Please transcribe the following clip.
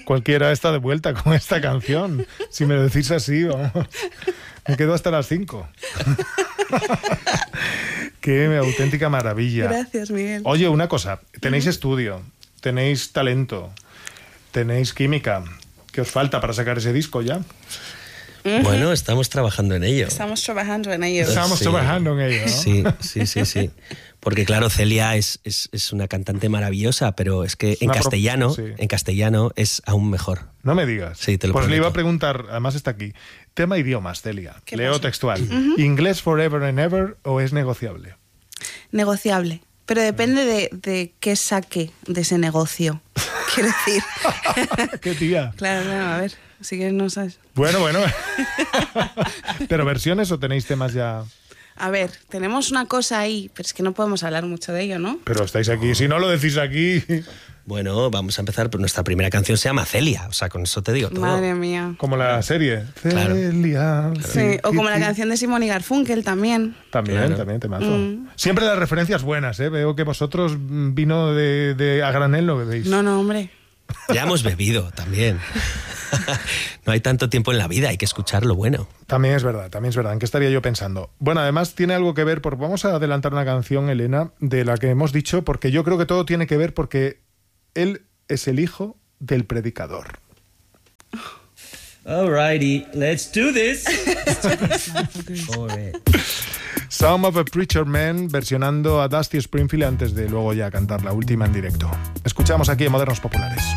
Cualquiera está de vuelta con esta canción. Si me lo decís así, vamos. Me quedo hasta las 5. Qué auténtica maravilla. Gracias, Miguel. Oye, una cosa. Tenéis estudio, tenéis talento, tenéis química. ¿Qué os falta para sacar ese disco ya? Bueno, estamos trabajando en ello. Estamos trabajando en ello. Estamos trabajando en ello, ¿no? Sí. Porque claro, Celia es una cantante maravillosa, pero es que en castellano es aún mejor. No me digas. Sí, te lo Pues prometo. le iba a preguntar, además está aquí, tema idiomas, Celia. ¿Qué Leo pasa? textual. ¿Inglés forever and ever o es negociable? Negociable. Pero depende de qué saque de ese negocio. Quiero decir. ¡Qué tía! Claro, a ver. Si quieres no sabes. Bueno. ¿Pero versiones o tenéis temas ya...? A ver, tenemos una cosa ahí, pero es que no podemos hablar mucho de ello, ¿no? Pero estáis aquí. Si no lo decís aquí... Bueno, vamos a empezar, pero nuestra primera canción se llama Celia, o sea, con eso te digo todo. Madre mía. Como la serie. Claro. Celia. Sí, o como la canción de Simon y Garfunkel también. También temazo. Siempre las referencias buenas, ¿eh? Veo que vosotros vino de a granel no bebéis. No, hombre. Ya hemos bebido también. No hay tanto tiempo en la vida, hay que escuchar lo bueno. También es verdad. ¿En qué estaría yo pensando? Bueno, además tiene algo que ver, porque vamos a adelantar una canción, Elena, de la que hemos dicho, porque yo creo que todo tiene que ver porque él es el hijo del predicador. Alrighty, let's do this. Some of a Preacher Man versionando a Dusty Springfield antes de luego ya cantar la última en directo. Escuchamos aquí en Modernos Populares.